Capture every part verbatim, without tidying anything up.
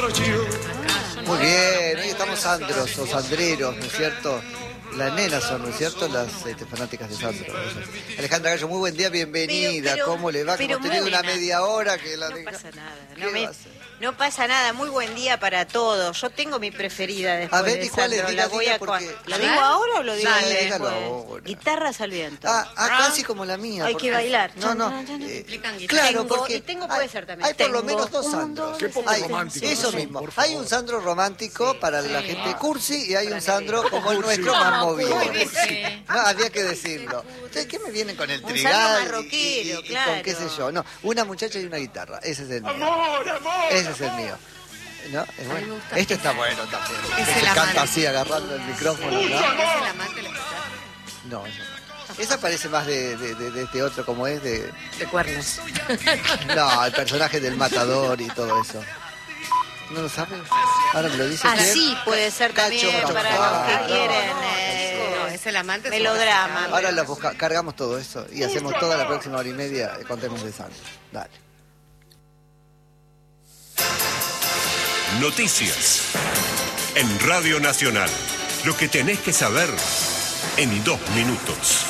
Muy bien, hoy estamos Sandros o Sandreros, ¿no es cierto? Las nenas son, ¿no es cierto? Las este, fanáticas de Sandro. Alejandra Gallo, muy buen día, bienvenida. Pero, pero, ¿Cómo le va? Que hemos tenido una media hora que la No deja... pasa nada. No, me, no pasa nada. Muy buen día para todos. Yo tengo mi preferida después A ver, de ¿y cuál es? Sandro. Diga, La voy diga, a porque- ¿La A digo ver. ahora o lo digo Dale, después? dígalo ahora. Guitarras al viento. Ah, ah, casi como la mía. Hay porque- que bailar. No, no. Chan, chan, chan. eh, Implican guitarra. claro, Tengo, porque y tengo puede hay, ser también. hay por lo Tengo menos dos un, Sandros. dos, Qué poco Hay- romántico, eso sí, mismo. por Hay favor. un Sandro romántico para la gente cursi y hay un Sandro como el cursi. nuestro más ¿Cómo movido. cursi? No, había que decirlo. Ustedes, ¿qué me vienen con el Un trigal? Sandro y- y- y- marroquero, y claro. con qué sé yo? No, una muchacha y una guitarra. Ese es el mío. ¡Amor, amor! Ese es el mío. ¿No? Es bueno. me gusta. Este está bueno también. Es Que el se amante. canta así agarrando el micrófono, ¿no? ¿Es el amante? ¿Le escuchás? No, esa no. Esa parece más de, de, de- de este otro, como es, de... De cuernos. No, el personaje del matador y todo eso. ¿No lo sabe? Ahora me lo dice. Ah, ¿quién? sí, puede ser Cacho también Cacho. para Ah, los que no, quieren. No, eh, es el amante. melodrama. Ahora lo busca- cargamos todo eso y hacemos toda la próxima hora y media eh, contemos de Sandro. Dale. Noticias. En Radio Nacional. Lo que tenés que saber en dos minutos.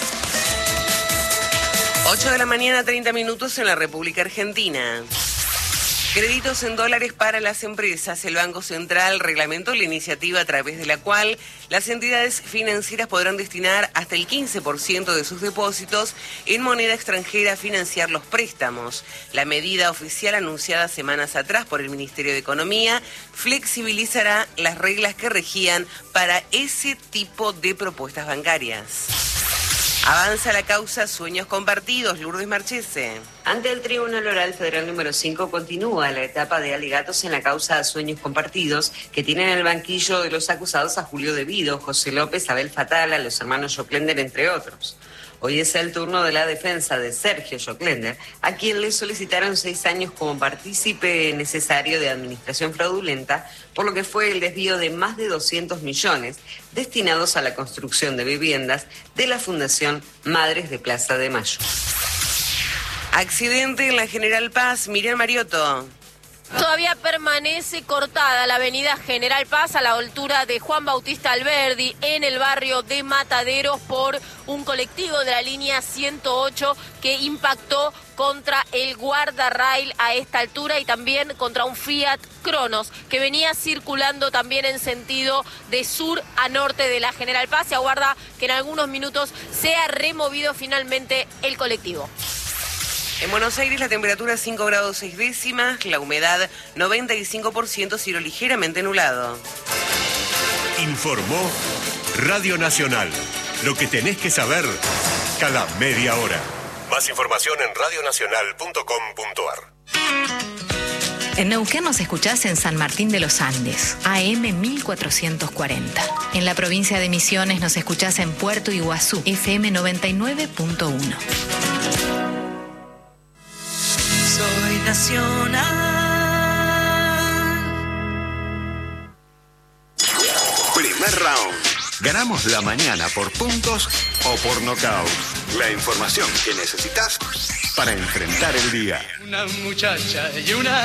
ocho de la mañana, treinta minutos en la República Argentina. Créditos en dólares para las empresas. El Banco Central reglamentó la iniciativa a través de la cual las entidades financieras podrán destinar hasta el quince por ciento de sus depósitos en moneda extranjera a financiar los préstamos. La medida oficial anunciada semanas atrás por el Ministerio de Economía flexibilizará las reglas que regían para ese tipo de propuestas bancarias. Avanza la causa Sueños Compartidos, Lourdes Marchese. Ante el Tribunal Oral Federal número cinco continúa la etapa de alegatos en la causa Sueños Compartidos, que tienen en el banquillo de los acusados a Julio Devido, José López, Abel Fatala, los hermanos Joclender, entre otros. Hoy es el turno de la defensa de Sergio Joclender, a quien le solicitaron seis años como partícipe necesario de administración fraudulenta, por lo que fue el desvío de más de doscientos millones destinados a la construcción de viviendas de la Fundación Madres de Plaza de Mayo. Accidente en la General Paz, Miriam Mariotto. Todavía permanece cortada la avenida General Paz a la altura de Juan Bautista Alberdi en el barrio de Mataderos por un colectivo de la línea ciento ocho que impactó contra el guardarrail a esta altura y también contra un Fiat Cronos que venía circulando también en sentido de sur a norte de la General Paz. Se aguarda que en algunos minutos sea removido finalmente el colectivo. En Buenos Aires la temperatura cinco grados seis décimas, la humedad noventa y cinco por ciento, cielo ligeramente nublado. Informó Radio Nacional. Lo que tenés que saber cada media hora. Más información en radionacional punto com punto ar. En Neuquén nos escuchás en San Martín de los Andes, A M mil cuatrocientos cuarenta. En la provincia de Misiones nos escuchás en Puerto Iguazú, F M noventa y nueve punto uno. Soy nacional. Primer round. Ganamos la mañana por puntos o por nocaut. La información que necesitas para enfrentar el día. Una muchacha y una